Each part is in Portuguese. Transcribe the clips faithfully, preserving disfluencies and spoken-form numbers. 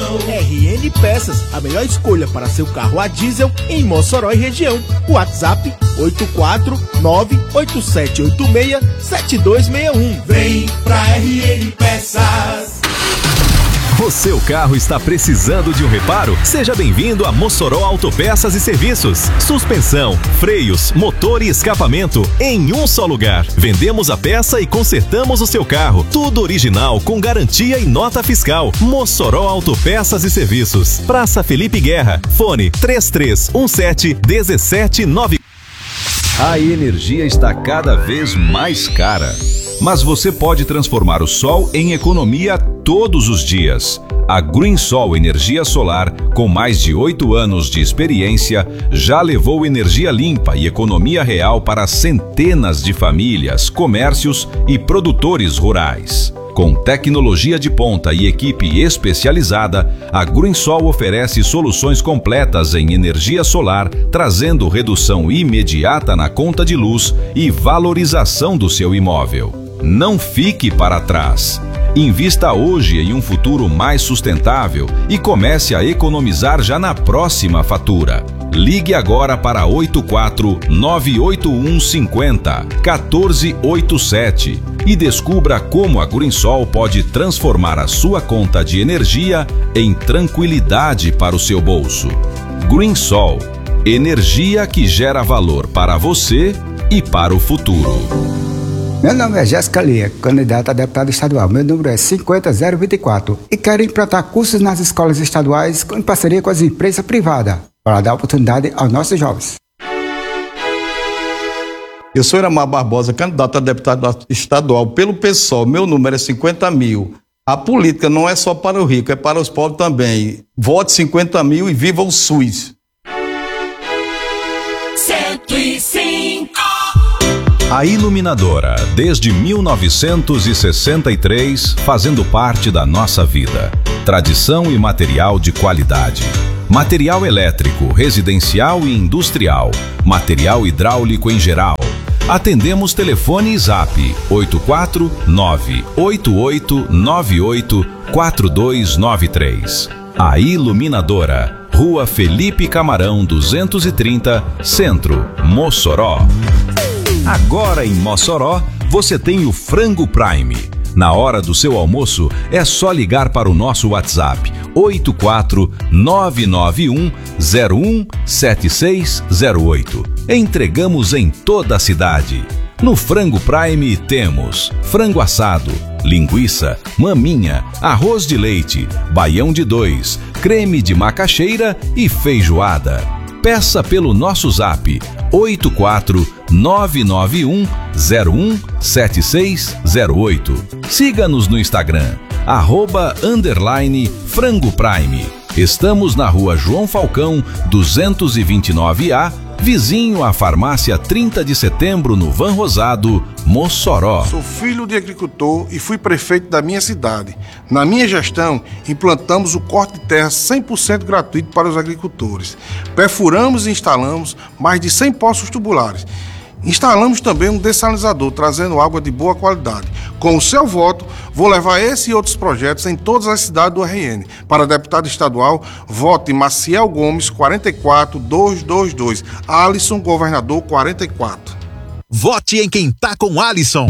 R N Peças, a melhor escolha para seu carro a diesel em Mossoró e região. WhatsApp oito quatro nove oito sete oito seis sete dois seis um. Vem pra R N Peças. O seu carro está precisando de um reparo? Seja bem-vindo a Mossoró Autopeças e Serviços. Suspensão, freios, motor e escapamento em um só lugar. Vendemos a peça e consertamos o seu carro. Tudo original, com garantia e nota fiscal. Mossoró Autopeças e Serviços. Praça Felipe Guerra. Fone três três um sete um sete nove. A energia está cada vez mais cara. Mas você pode transformar o sol em economia todos os dias. A GreenSol Energia Solar, com mais de oito anos de experiência, já levou energia limpa e economia real para centenas de famílias, comércios e produtores rurais. Com tecnologia de ponta e equipe especializada, a GreenSol oferece soluções completas em energia solar, trazendo redução imediata na conta de luz e valorização do seu imóvel. Não fique para trás. Invista hoje em um futuro mais sustentável e comece a economizar já na próxima fatura. Ligue agora para oito quatro nove oito um cinco zero um quatro oito sete e descubra como a GreenSol pode transformar a sua conta de energia em tranquilidade para o seu bolso. GreenSol, energia que gera valor para você e para o futuro. Meu nome é Jéssica Lia, candidata a deputada estadual. Meu número é cinco zero zero dois quatro e quero implantar cursos nas escolas estaduais em parceria com as empresas privadas para dar oportunidade aos nossos jovens. Eu sou Iramar Barbosa, candidato a deputado estadual pelo PSOL. Meu número é cinquenta mil. A política não é só para o rico, é para os pobres também. Vote cinquenta mil e viva o SUS. cento e cinco. A Iluminadora, desde mil novecentos e sessenta e três, fazendo parte da nossa vida. Tradição e material de qualidade. Material elétrico, residencial e industrial. Material hidráulico em geral. Atendemos telefone e zap oito quatro nove oito oito nove oito quatro dois nove três. A Iluminadora, Rua Felipe Camarão duzentos e trinta, Centro, Mossoró. Agora em Mossoró, você tem o Frango Prime. Na hora do seu almoço, é só ligar para o nosso WhatsApp oito quatro nove nove um zero um sete seis zero oito. Entregamos em toda a cidade. No Frango Prime temos frango assado, linguiça, maminha, arroz de leite, baião de dois, creme de macaxeira e feijoada. Peça pelo nosso zap oito quatro nove nove um zero um sete seis zero oito. Siga-nos no Instagram, arroba underline Frango Prime. Estamos na rua João Falcão, duzentos e vinte e nove A, vizinho à farmácia trinta de setembro, no Van Rosado, Mossoró. Sou filho de agricultor e fui prefeito da minha cidade. Na minha gestão, implantamos o corte de terra cem por cento gratuito para os agricultores. Perfuramos e instalamos mais de cem poços tubulares. Instalamos também um dessalinizador, trazendo água de boa qualidade. Com o seu voto, vou levar esse e outros projetos em todas as cidades do R N. Para deputado estadual, vote Maciel Gomes, quarenta e quatro duzentos e vinte e dois. Alisson, governador, quarenta e quatro. Vote em quem tá com Alisson.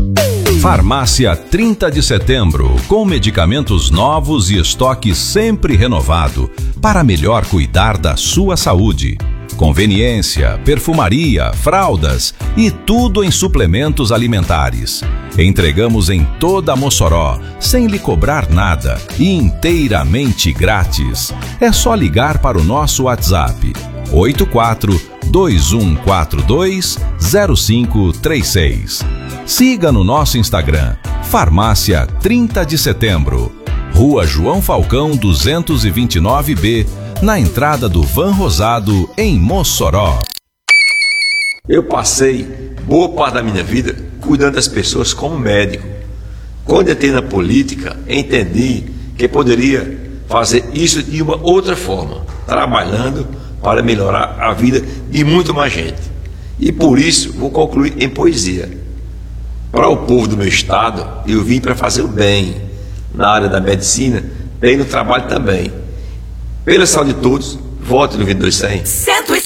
Farmácia trinta de setembro, com medicamentos novos e estoque sempre renovado, para melhor cuidar da sua saúde. Conveniência, perfumaria, fraldas e tudo em suplementos alimentares. Entregamos em toda Mossoró, sem lhe cobrar nada e inteiramente grátis. É só ligar para o nosso WhatsApp oito quatro dois um quatro dois zero cinco três seis. Siga no nosso Instagram, Farmácia trinta de setembro, Rua João Falcão duzentos e vinte e nove B, na entrada do Van Rosado, em Mossoró. Eu passei boa parte da minha vida cuidando das pessoas como médico. Quando entrei na política, entendi que poderia fazer isso de uma outra forma, trabalhando para melhorar a vida de muito mais gente. E por isso vou concluir em poesia. Para o povo do meu estado, eu vim para fazer o bem. Na área da medicina, tem no trabalho também. Pela saúde de todos, vote no vinte e dois cem.